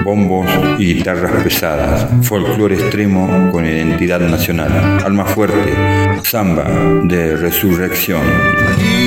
bombos y guitarras pesadas, folclore extremo con identidad nacional. Alma fuerte, samba de resurrección.